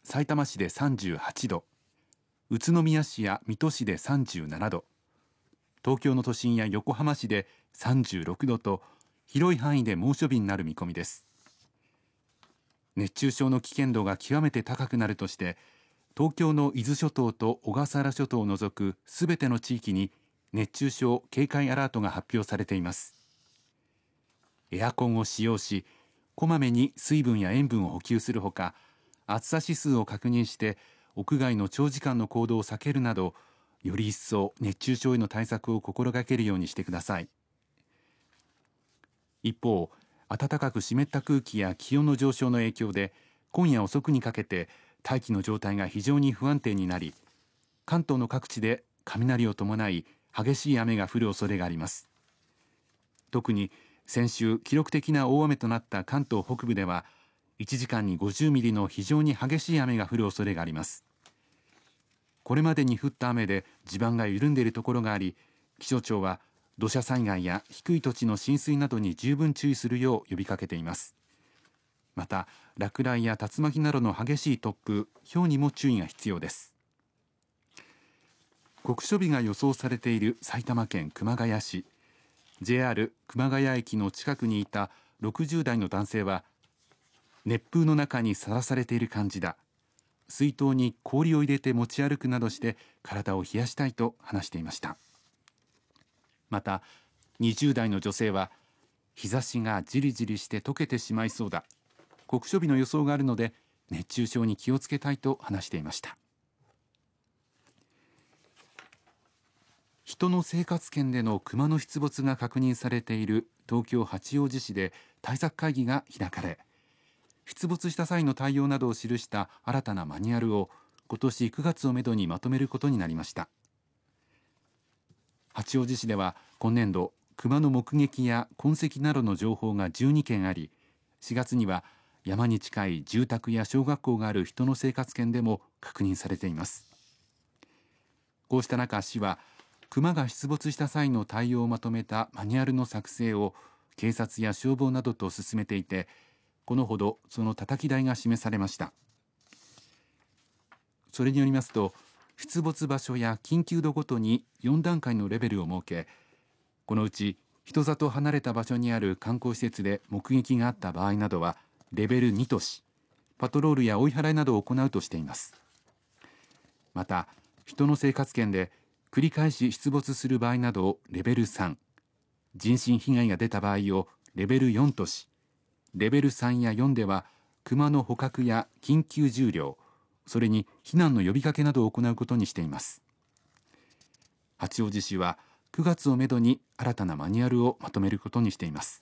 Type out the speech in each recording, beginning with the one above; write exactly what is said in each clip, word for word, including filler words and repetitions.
さいたま市でさんじゅうはちど、宇都宮市や水戸市でさんじゅうななど、東京の都心や横浜市でさんじゅうろくどと広い範囲で猛暑日になる見込みです。熱中症の危険度が極めて高くなるとして、東京の伊豆諸島と小笠原諸島を除くすべての地域に熱中症警戒アラートが発表されています。エアコンを使用し、こまめに水分や塩分を補給するほか、暑さ指数を確認して屋外の長時間の行動を避けるなど、より一層熱中症への対策を心がけるようにしてください。一方、暖かく湿った空気や気温の上昇の影響で、今夜遅くにかけて大気の状態が非常に不安定になり、関東の各地で雷を伴い激しい雨が降る恐れがあります。特に先週記録的な大雨となった関東北部では、いちじかんにごじゅうミリの非常に激しい雨が降る恐れがあります。これまでに降った雨で地盤が緩んでいるところがあり、気象庁は土砂災害や低い土地の浸水などに十分注意するよう呼びかけています。また、落雷や竜巻などの激しい突風、雹にも注意が必要です。酷暑日が予想されている埼玉県熊谷市、 ジェイアール 熊谷駅の近くにいたろくじゅう代の男性は、熱風の中にさらされている感じだ、水筒に氷を入れて持ち歩くなどして体を冷やしたいと話していました。また、にじゅう代の女性は、日差しがじりじりして溶けてしまいそうだ、酷暑日の予想があるので熱中症に気をつけたいと話していました。人の生活圏でのクマの出没が確認されている東京八王子市で対策会議が開かれ、出没した際の対応などを記した新たなマニュアルを今年くがつをめどにまとめることになりました。八王子市では今年度、クマの目撃や痕跡などの情報がじゅうにけんあり、しがつには山に近い住宅や小学校がある人の生活圏でも確認されています。こうした中、市はクマが出没した際の対応をまとめたマニュアルの作成を警察や消防などと進めていて、このほどそのたたき台が示されました。それによりますと、出没場所や緊急度ごとによんだんかいのレベルを設け、このうち人里離れた場所にある観光施設で目撃があった場合などはレベルにとし、パトロールや追い払いなどを行うとしています。また、人の生活圏で繰り返し出没する場合などをレベルさん、人身被害が出た場合をレベルよんとし、レベルさんやよんではクマの捕獲や緊急重量、それに避難の呼びかけなどを行うことにしています。八王子市はくがつをめどに新たなマニュアルをまとめることにしています。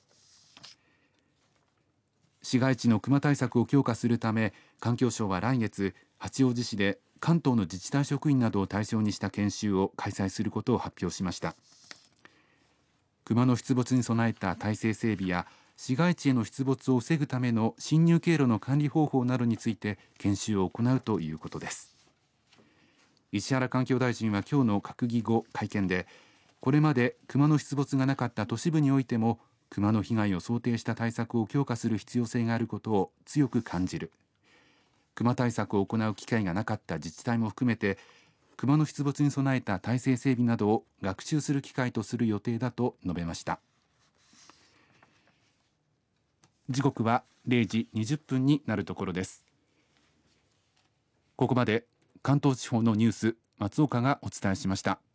市街地のクマ対策を強化するため、環境省は来月、八王子市で関東の自治体職員などを対象にした研修を開催することを発表しました。クマの出没に備えた体制整備や市街地への出没を防ぐための侵入経路の管理方法などについて研修を行うということです。石原環境大臣は今日の閣議後会見で、これまでクマの出没がなかった都市部においてもクマの被害を想定した対策を強化する必要性があることを強く感じる。クマ対策を行う機会がなかった自治体も含めて、クマの出没に備えた体制整備などを学習する機会とする予定だと述べました。時刻はれいじにじゅっぷんになるところです。ここまで関東地方のニュース、松岡がお伝えしました。